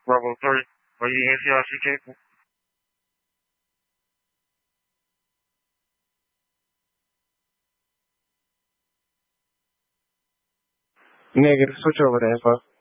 Bravo 3. Waiting ACRCK. Negative. Switch over to info.